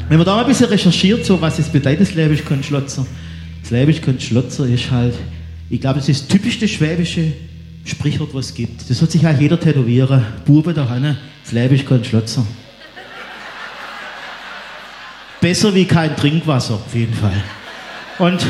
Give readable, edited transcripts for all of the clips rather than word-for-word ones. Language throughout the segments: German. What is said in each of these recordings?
Wenn man da mal ein bisschen recherchiert, so was es bedeutet, das Schwäbisch Konschlotzer. Das Schwäbisch Konschlotzer ist halt, ich glaube, das ist das typischste schwäbische Sprichwort, was es gibt. Das wird sich halt jeder tätowieren. Bube da hinten, das Schwäbisch Konschlotzer. Besser wie kein Trinkwasser, auf jeden Fall. Und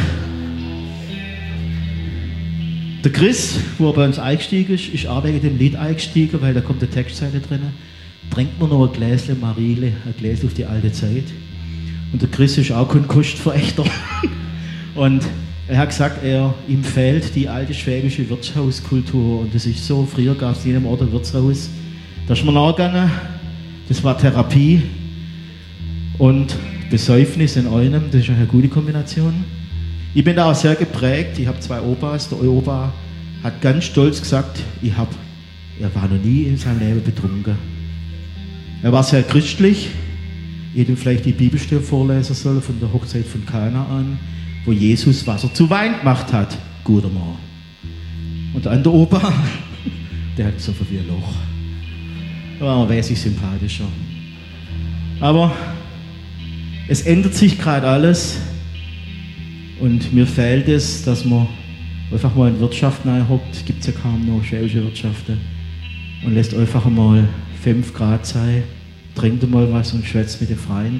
der Chris, wo er bei uns eingestiegen ist auch wegen dem Lied eingestiegen, weil da kommt eine Textzeile drin. Trinkt man noch ein Gläschen Marile, ein Gläschen auf die alte Zeit. Und der Chris ist auch kein Kostverächter. Und er hat gesagt, ihm fehlt die alte schwäbische Wirtshauskultur. Und das ist so, früher gab es in jedem Ort ein Wirtshaus. Da ist man nachgegangen, das war Therapie und Besäufnis in einem, das ist eine gute Kombination. Ich bin da auch sehr geprägt, ich habe 2 Opas. Der Opa hat ganz stolz gesagt, er war noch nie in seinem Leben betrunken. Er war sehr christlich. Ich hätte ihm vielleicht die Bibelstelle vorlesen sollen von der Hochzeit von Kana an, wo Jesus Wasser zu Wein gemacht hat. Guter Mann. Und der andere Opa, der hat so viel wie ein Loch. Da war er wesentlich sympathischer. Aber es ändert sich gerade alles und mir fehlt es, dass man einfach mal in Wirtschaften einhockt. Es gibt ja kaum noch schwäbische Wirtschaften. Und lässt einfach mal 5 Grad sein, trinkt mal was und schwätzt mit dem Freund.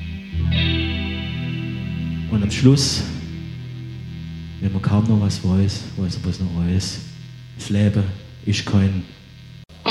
Und am Schluss, wenn man kaum noch was weiß, weiß er bloß noch alles. Das Leben ist kein